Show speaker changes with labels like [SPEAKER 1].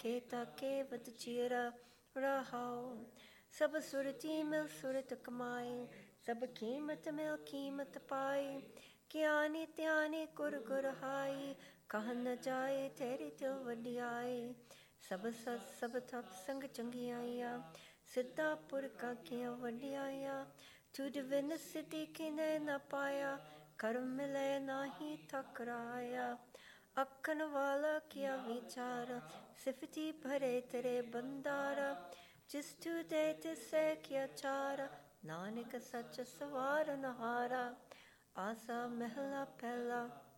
[SPEAKER 1] ਕੇਤਾ ਕੇਵਤ ਚਿਰ ਰਹਾਉ। ਸਭ ਸੁਰਤੀ ਮਿਲ ਸੁਰਤ ਕਮਾਈ, ਸਭ ਕੀਮਤ ਮਿਲ ਕੀਮਤ ਪਾਈ। ਗਿਆਨੀ ਧਿਆਨੀ ਗੁਰ ਗੁਰ ਹਾਈ, ਕਹ ਨ ਜਾਏ ਤੇਰੀ ਤਿਲ ਵਡਿਆਈ। ਸਭ ਸਤ ਸਭ ਥਪ ਸੰਗ ਚੰਗਿਆਈਆ, ਸਿੱਧਾ ਪੁਰਖਾਂ ਕੀਆਂ ਵਡਿਆਈਆ। ਤੁਧ ਬਿਨ ਸਿਧੀ ਕਿਨੇ ਨ ਪਾਇਆ, ਕਰਮ ਮਿਲੇ ਨਾਹੀ ਠਕਰਾਇਆ। ਆਖਣ ਵਾਲਾ ਕਿਆ ਵਿਚਾਰ, ਸਿਫਤੀ ਭਰੇ ਤੇਰੇ ਬੰਦਾਰਾ। ਜਿਸ ਤੂ ਦੇ ਤਿਸੈ ਕਿਆ ਚਾਰ, ਨਾਨਕ ਸੱਚ ਸਵਾਰਨ ਹਾਰਾ। ਆਸਾ ਮਹਿਲਾ ਪਹਿਲਾ।